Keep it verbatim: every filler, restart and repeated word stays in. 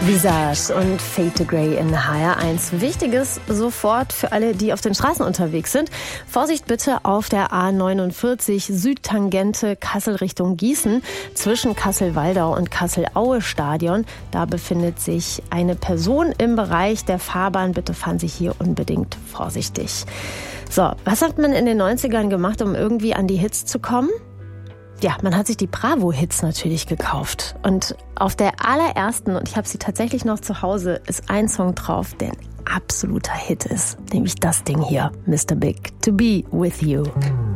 Visage und Fade to Grey in H R eins. Wichtiges sofort für alle, die auf den Straßen unterwegs sind. Vorsicht bitte auf der A neunundvierzig Südtangente Kassel Richtung Gießen zwischen Kassel-Waldau und Kassel-Aue-Stadion. Da befindet sich eine Person im Bereich der Fahrbahn. Bitte fahren Sie hier unbedingt vorsichtig. So, was hat man in den neunzigern gemacht, um irgendwie an die Hits zu kommen? Ja, man hat sich die Bravo-Hits natürlich gekauft. Und auf der allerersten, und ich habe sie tatsächlich noch zu Hause, ist ein Song drauf, der ein absoluter Hit ist. Nämlich das Ding hier, Mister Big, To Be With You.